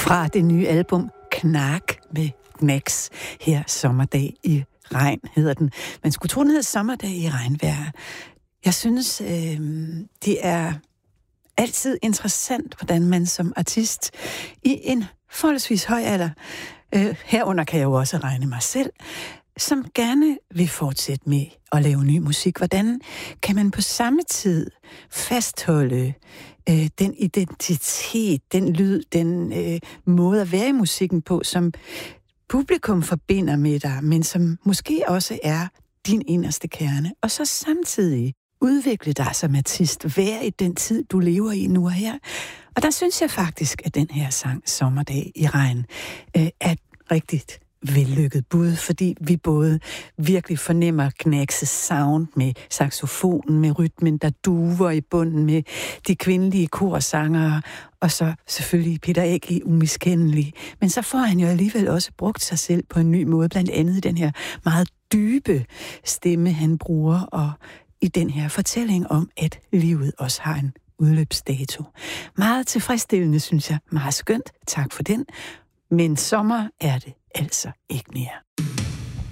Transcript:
Fra det nye album Knak med Gnags. Her Sommerdag i regn hedder den. Man skulle tro, den hedder Sommerdag i regnvejr. Jeg synes, det er altid interessant, hvordan man som artist i en forholdsvis høj alder, herunder kan jeg jo også regne mig selv, som gerne vil fortsætte med at lave ny musik. Hvordan kan man på samme tid fastholde den identitet, den lyd, den måde at være i musikken på, som publikum forbinder med dig, men som måske også er din inderste kerne, og så samtidig udvikle dig som artist, være i den tid, du lever i nu og her. Og der synes jeg faktisk, at den her sang, Sommerdag i regn, er et rigtigt vellykket bud, fordi vi både virkelig fornemmer Gnags' sound med saxofonen, med rytmen, der duver i bunden, med de kvindelige korsangere, og så selvfølgelig Peter Ægge umiskendelig. Men så får han jo alligevel også brugt sig selv på en ny måde, blandt andet i den her meget dybe stemme, han bruger, og i den her fortælling om, at livet også har en udløbsdato. Meget tilfredsstillende, synes jeg. Meget skønt. Tak for den. Men sommer er det altså ikke mere.